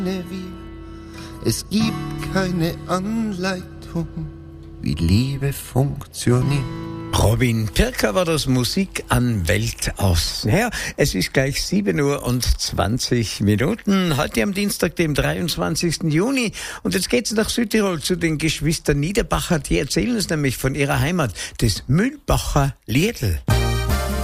Es gibt keine Anleitung, wie Liebe funktioniert. Robin Pirker war das, Musik an Welt aus. Ja, es ist gleich 7:20 heute am Dienstag, dem 23. Juni. Und jetzt geht's nach Südtirol zu den Geschwistern Niederbacher. Die erzählen uns nämlich von ihrer Heimat, des Mühlbacher Liedl.